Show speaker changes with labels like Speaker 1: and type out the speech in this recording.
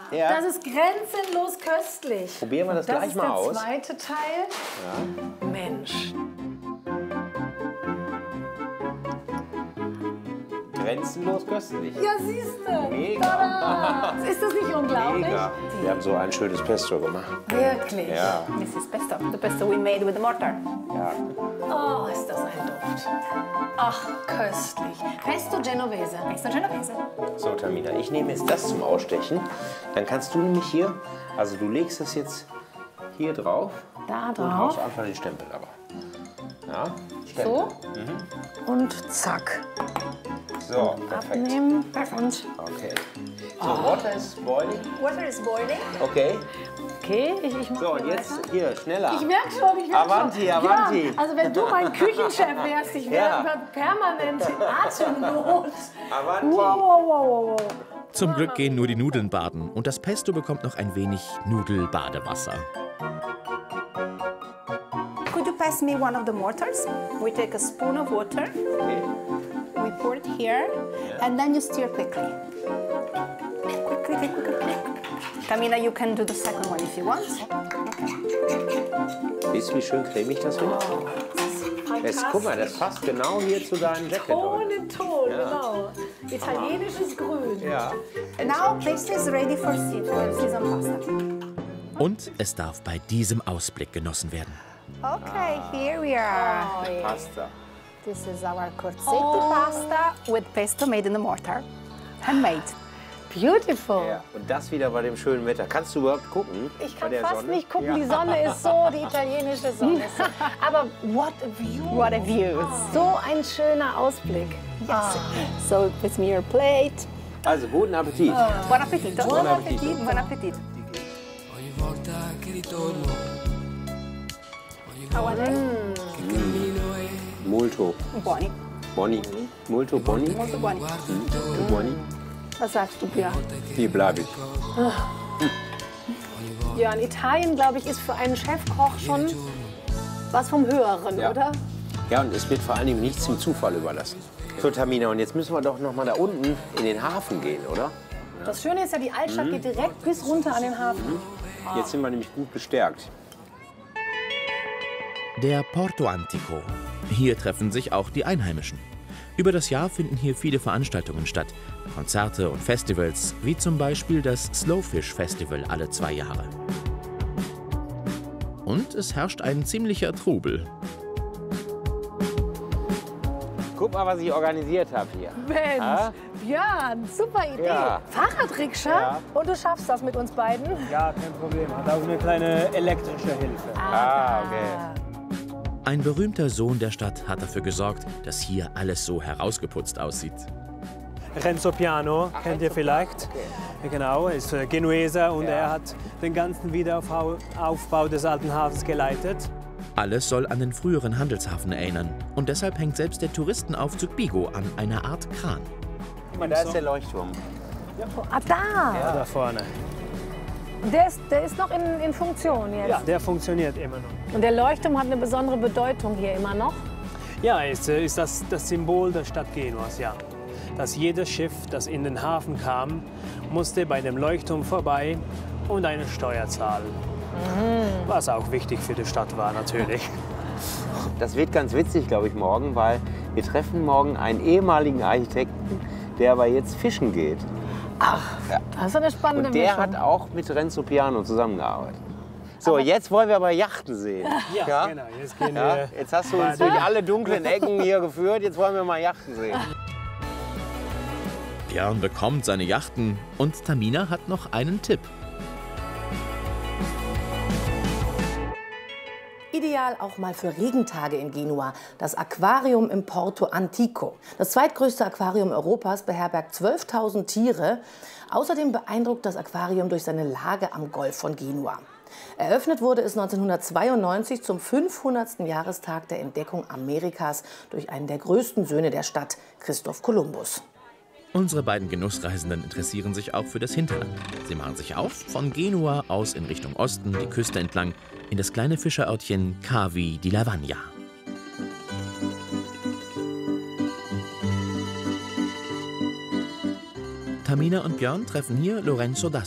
Speaker 1: Ja.
Speaker 2: Das ist grenzenlos köstlich.
Speaker 1: Probieren wir das gleich mal aus.
Speaker 2: Das ist der zweite Teil.
Speaker 1: Ja.
Speaker 2: Mensch.
Speaker 1: Grenzenlos köstlich.
Speaker 2: Ja, siehst du.
Speaker 1: Mega.
Speaker 2: Tada. Ist das nicht unglaublich?
Speaker 1: Mega. Wir haben so ein schönes Pesto gemacht.
Speaker 2: Wirklich?
Speaker 1: Ja.
Speaker 3: This is pesto. The pesto we made with the mortar.
Speaker 1: Ja.
Speaker 2: Oh, ist das ein Duft. Ach, köstlich. Pesto Genovese.
Speaker 3: Pesto Genovese.
Speaker 1: So, Tamina, ich nehme jetzt das zum Ausstechen. Dann kannst du nämlich hier, also du legst das jetzt hier drauf.
Speaker 2: Da
Speaker 1: Und
Speaker 2: drauf.
Speaker 1: haust einfach den Stempel aber. Ja, Stempel.
Speaker 2: So. Und zack.
Speaker 1: So, perfekt.
Speaker 2: Abnehmen. Und
Speaker 1: Okay. So, Water is boiling.
Speaker 3: Water is boiling.
Speaker 1: Okay.
Speaker 2: okay, ich mach
Speaker 1: So, und jetzt hier, schneller.
Speaker 2: Ich merke schon, ich merke
Speaker 1: Avanti,
Speaker 2: schon.
Speaker 1: avanti.
Speaker 2: Ja, also wenn du mein Küchenchef wärst, ich wäre
Speaker 1: Ja.
Speaker 2: über permanent Atemnot.
Speaker 1: Avanti.
Speaker 2: Wow.
Speaker 4: Zum Glück gehen nur die Nudeln baden und das Pesto bekommt noch ein wenig Nudelbadewasser.
Speaker 3: Could you pass me one of the mortars? We take a spoon of water.
Speaker 1: Okay.
Speaker 3: We pour it here, and then you stir quickly. Quickly. Tamina, you can do the second one if you want.
Speaker 1: Siehst du, wie schön cremig das wird? Jetzt, guck mal, das passt genau hier zu deinem Jacket.
Speaker 2: Ton in Ton, genau. Italienisches Grün.
Speaker 1: Ja.
Speaker 3: Now this is ready for seasoned pasta.
Speaker 4: Und es darf bei diesem Ausblick genossen werden.
Speaker 3: Okay, here we are.
Speaker 1: Pasta.
Speaker 3: This is our corsetti pasta with pesto made in the mortar. Handmade.
Speaker 2: Beautiful.
Speaker 1: Ja. Und das wieder bei dem schönen Wetter. Kannst du überhaupt gucken?
Speaker 2: Ich
Speaker 1: bei
Speaker 2: kann
Speaker 1: der
Speaker 2: fast
Speaker 1: Sonne?
Speaker 2: nicht gucken,
Speaker 1: Ja.
Speaker 2: die Sonne ist so, die italienische Sonne ist so. Aber what a view.
Speaker 3: What a view.
Speaker 2: So ein schöner Ausblick.
Speaker 3: Yes. So with me your plate.
Speaker 1: Also, guten Appetit.
Speaker 3: Buon appetito.
Speaker 1: Buon appetito.
Speaker 3: Buon appetito.
Speaker 5: Ogni volta che ritorno,
Speaker 3: How are they?
Speaker 5: cammino e
Speaker 1: Molto.
Speaker 3: Buoni.
Speaker 1: Boni. Molto boni.
Speaker 3: Molto buoni.
Speaker 1: Molto boni.
Speaker 2: Was sagst du, Björn?
Speaker 1: Hier bleibe ich.
Speaker 2: Björn, Italien, glaube ich, ist für einen Chefkoch schon was vom Höheren,
Speaker 1: Ja.
Speaker 2: oder?
Speaker 1: Ja, und es wird vor allen Dingen nichts dem Zufall überlassen. So, Tamina, und jetzt müssen wir doch noch mal da unten in den Hafen gehen, oder?
Speaker 2: Das Schöne ist ja, die Altstadt geht direkt bis runter an den Hafen.
Speaker 1: Jetzt sind wir nämlich gut bestärkt.
Speaker 4: Der Porto Antico. Hier treffen sich auch die Einheimischen. Über das Jahr finden hier viele Veranstaltungen statt. Konzerte und Festivals, wie zum Beispiel das Slowfish Festival alle 2 Jahre. Und es herrscht ein ziemlicher Trubel.
Speaker 1: Guck mal, was ich organisiert habe hier.
Speaker 2: Mensch,
Speaker 1: Ah?
Speaker 2: Björn, super Idee.
Speaker 1: Ja.
Speaker 2: Fahrradrikscha?
Speaker 1: Ja.
Speaker 2: Und du schaffst das mit uns beiden?
Speaker 6: Ja, kein Problem. Hat auch eine kleine elektrische Hilfe.
Speaker 1: Ah, okay.
Speaker 4: Ein berühmter Sohn der Stadt hat dafür gesorgt, dass hier alles so herausgeputzt aussieht.
Speaker 6: Renzo Piano, kennt ihr vielleicht? Genau, ist Genueser und er hat den ganzen Wiederaufbau des alten Hafens geleitet.
Speaker 4: Alles soll an den früheren Handelshafen erinnern. Und deshalb hängt selbst der Touristenaufzug Bigo an einer Art Kran.
Speaker 1: Guck mal, da ist der Leuchtturm.
Speaker 2: Ah, da.
Speaker 6: Ja, da vorne.
Speaker 2: Und der ist noch in Funktion jetzt.
Speaker 6: Ja, der funktioniert immer noch.
Speaker 2: Und der Leuchtturm hat eine besondere Bedeutung hier immer noch.
Speaker 6: Ja, ist das Symbol der Stadt Genuas, ja. Dass jedes Schiff, das in den Hafen kam, musste bei dem Leuchtturm vorbei und eine Steuer zahlen. Was auch wichtig für die Stadt war, natürlich.
Speaker 1: Das wird ganz witzig, glaube ich, morgen, weil wir treffen morgen einen ehemaligen Architekten, der aber jetzt fischen geht.
Speaker 2: Das ist eine spannende
Speaker 1: Und der
Speaker 2: Mischung.
Speaker 1: hat auch mit Renzo Piano zusammengearbeitet. So, jetzt wollen wir aber Yachten sehen.
Speaker 6: Ja, genau. Jetzt gehen
Speaker 1: Ja,
Speaker 6: wir.
Speaker 1: jetzt hast du uns durch alle dunklen Ecken hier geführt, jetzt wollen wir mal Yachten sehen.
Speaker 4: Björn bekommt seine Yachten und Tamina hat noch einen Tipp.
Speaker 7: Ideal auch mal für Regentage in Genua, das Aquarium im Porto Antico. Das zweitgrößte Aquarium Europas beherbergt 12.000 Tiere. Außerdem beeindruckt das Aquarium durch seine Lage am Golf von Genua. Eröffnet wurde es 1992 zum 500. Jahrestag der Entdeckung Amerikas durch einen der größten Söhne der Stadt, Christoph Kolumbus.
Speaker 4: Unsere beiden Genussreisenden interessieren sich auch für das Hinterland. Sie machen sich auf, von Genua aus in Richtung Osten, die Küste entlang, in das kleine Fischerörtchen Cavi di Lavagna. Tamina und Björn treffen hier Lorenzo